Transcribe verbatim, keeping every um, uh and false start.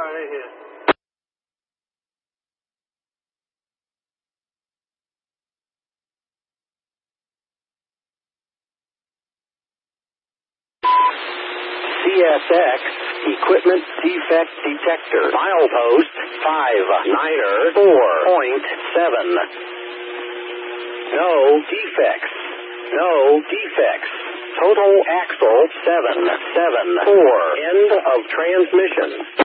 right ahead. C S X Equipment Defect Detector. Milepost five niner four point seven. No defects. No defects. Total axle seven seven four. End of transmission.